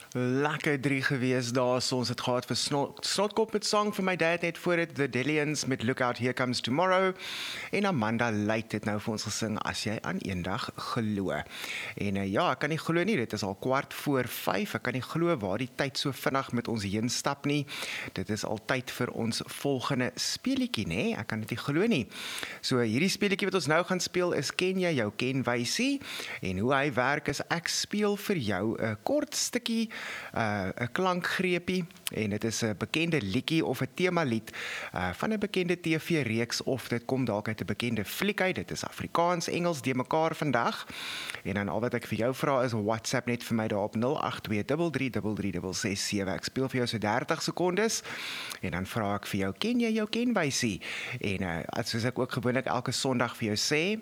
Lekker 3 gewees daar, so ons het gehad vir Snotkop met Song van my dad net voor dit, The Dillians met Look Out Here Comes Tomorrow, en Amanda Luit het nou vir ons gesing As Jy aan Eendag Glo. En ja, ek kan nie glo nie, dit is al 4:15, ek kan nie glo waar die tyd so vinnig met ons heen stap nie. Dit is al tyd vir ons volgende speelietjie, né? Ek kan dit nie glo nie. So hierdie speelietjie wat ons nou gaan speel is Ken jy jou kenwysie, en hoe hy werk is ek speel vir jou 'n kort stukkie 'n klankgreepie, en dit is 'n bekende liedjie of 'n temalied van 'n bekende TV-reeks, of dit kom dalk uit 'n bekende fliek uit. Dit is Afrikaans, Engels, de mekaar vandag. En dan al wat ek vir jou vra is WhatsApp net vir my daar op 0823336667. Ek speel vir jou so 30 sekondes, en dan vra ek vir jou, ken jy jou kenwysie? En soos ek ook gewoonlik elke Sondag vir jou sê,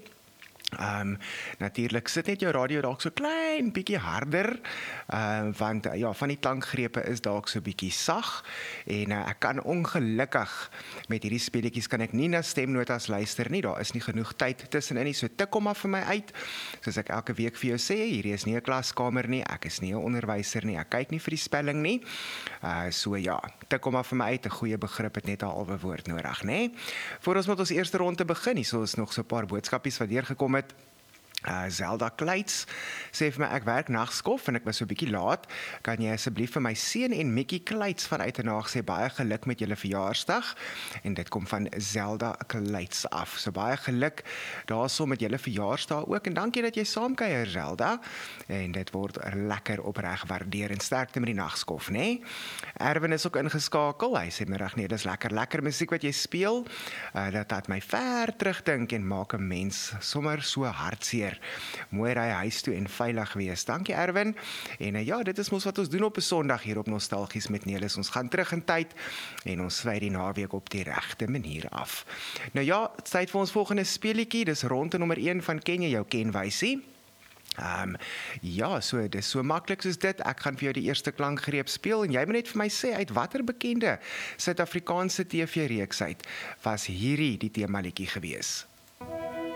natuurlik sit net jou radio dalk so klein bietjie harder, want ja, van die klankgrepe is dalk so bietjie sag, en ek kan ongelukkig met hierdie speletjies kan ek nie na stemnotas luister nie, daar is nie genoeg tyd tussenin nie, so tik hom maar vir my uit, soos ek elke week vir jou sê, hierdie is nie 'n klaskamer nie, ek is nie 'n onderwyser nie, ek kyk nie vir die spelling nie, so ja, tik hom maar vir my uit, 'n goeie begrip het net 'n halwe woord nodig, né? Voor ons met ons eerste ronde begin, hier is nog so 'n paar boodskapies wat deurgekom het. Zelda Kleits sê vir my, ek werk nagskof en ek was so 'n bietjie laat, kan jy asseblief vir my seun en Mikkie Kleits van Uitenaag sê baie geluk met julle verjaarsdag, en dit kom van Zelda Kleits af, so baie geluk daarso met julle verjaarsdag ook, en dankie dat jy saamkuier Zelda, en dit word lekker opreg waardeer, en sterkte met die nagskof, né? Erwin is ook ingeskakel, hy sê middag, nee, dis lekker musiek wat jy speel, dat laat my ver terugdink en maak 'n mens sommer so hartseer. Mooi ry huis toe en veilig wees. Dankie Erwin. En ja, dit is mos wat ons doen op 'n Sondag hier op Nostalgies met Nelis. Ons gaan terug in tyd en ons sluit die naweek op die regte manier af. Nou ja, tyd vir ons volgende speelietjie. Dis ronde nommer 1 van Ken jy jou kenwysie? Ja, so dis so maklik soos dit. Ek gaan vir jou die eerste klankgreep speel, en jy moet net vir my sê uit watter bekende Suid-Afrikaanse TV-reeks uit was hierdie die temaliedjie gewees.